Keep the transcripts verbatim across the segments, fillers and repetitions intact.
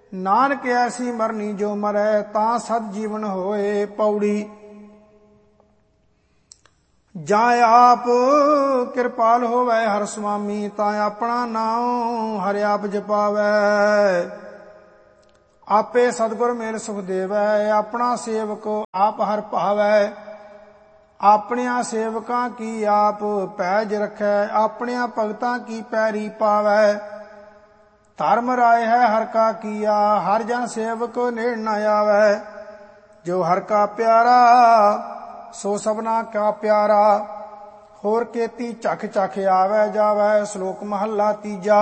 नानक ऐसी मरनी जो मरै तां सद जीवन होए। पौड़ी ਜਾਂ ਆਪ ਕਿਰਪਾਲ ਹੋਵੇ ਹਰ ਸੁਆਮੀ ਤਾਂ ਆਪਣਾ ਨਾਮ ਹਰਿ ਆਪ ਜਪਾਵੈ। ਆਪੇ ਸਤਿਗੁਰ ਮੇਲ ਸੁਖ ਦੇਵੈ ਆਪਣਾ ਸੇਵਕ ਆਪ ਹਰ ਭਾਵੈ। ਆਪਣਿਆਂ ਸੇਵਕਾਂ ਕੀ ਆਪ ਪੈਜ ਰਖੈ ਆਪਣਿਆਂ ਭਗਤਾਂ ਕੀ ਪੈਰੀ ਪਾਵੈ। ਧਰਮ ਰਾਏ ਹੈ ਹਰ ਕਾ ਕੀਆ ਹਰ ਜਨ ਸੇਵਕ ਨੇੜ ਨ ਆਵੈ। ਜੋ ਹਰ ਕਾ ਪਿਆਰਾ ਸੋ ਸਭਨਾ ਕਾ ਪਿਆਰਾ ਹੋਰ ਕੇਤੀ ਝਖ ਝਖ ਆਵੈ ਜਾਵੈ। ਸ਼ਲੋਕ ਮਹੱਲਾ ਤੀਜਾ।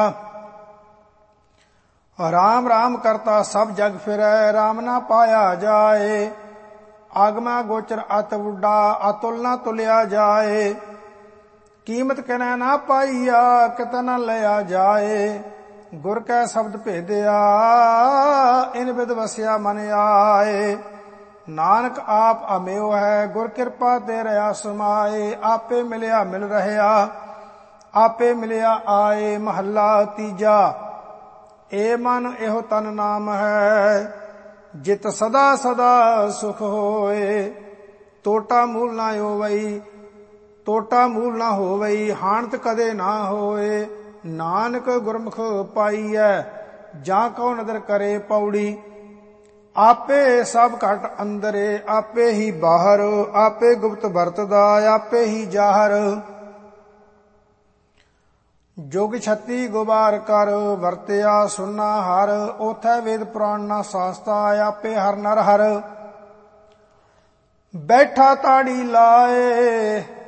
ਰਾਮ ਰਾਮ ਕਰਤਾ ਸਭ ਜਗ ਫਿਰੈ ਰਾਮ ਨਾ ਪਾਇਆ ਜਾਏ। ਆਗਮਾ ਗੋਚਰ ਅਤ ਉੱਡਾ ਅਤੁਲ ਨਾ ਤੁਲਿਆ ਜਾਏ। ਕੀਮਤ ਕਨੈ ਨਾ ਪਾਈਆ ਕਿਤ ਨ ਲਿਆ ਜਾਏ। ਗੁਰ ਕੈ ਸ਼ਬਦ ਭੇਦਿਆ ਇਨ ਬਿਦ ਵਸਿਆ ਮਨ ਆਏ। ਨਾਨਕ ਆਪ ਅਮਿਓ ਹੈ ਗੁਰ ਕਿਰਪਾ ਤੇ ਰਹਾ ਸਮਾਏ। ਆਪੇ ਮਿਲਿਆ ਮਿਲ ਰਹਿਆ ਆਪੇ ਮਿਲਿਆ ਆਏ। ਮਹੱਲਾ ਤੀਜਾ। ਏ ਮਨ ਇਹੋ ਤਨ ਨਾਮ ਹੈ ਜਿਤ ਸਦਾ ਸਦਾ ਸੁਖ ਹੋਏ। ਟੋਟਾ ਮੂਲ ਨਾ ਹੋਵਈ ਟੋਟਾ ਮੂਲ ਨਾ ਹੋਵਈ ਹਾਨਤ ਕਦੇ ਨਾ ਹੋਏ। ਨਾਨਕ ਗੁਰਮੁਖ ਪਾਈਐ ਜਾਂ ਕਉ ਨਦਰ ਕਰੇ। ਪੌੜੀ ਆਪੇ ਸਭ ਘਟ ਅੰਦਰੇ ਆਪੇ ਹੀ ਬਾਹਰ ਆਪੇ ਗੁਪਤ ਵਰਤਦਾ ਆਪੇ ਹੀ ਜਾਹਰ। ਜੁਗ ਛੱਤੀ ਗੁਬਾਰ ਕਰ ਵਰਤਿਆ ਸੁਨਾ ਹਰ। ਉਥੈ ਵੇਦ ਪੁਰਾਣ ਨਾ ਸਾਸਤਾ ਆਪੇ ਹਰ ਨਰ ਹਰ। ਬੈਠਾ ਤਾੜੀ ਲਾਏ